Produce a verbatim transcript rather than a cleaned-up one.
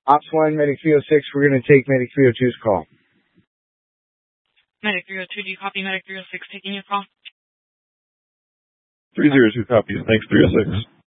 Ops one, Medic three oh six, we're going to take Medic three oh two's call. Medic three oh two, do you copy Medic three oh six taking your call? three oh two copies. Thanks, three oh six.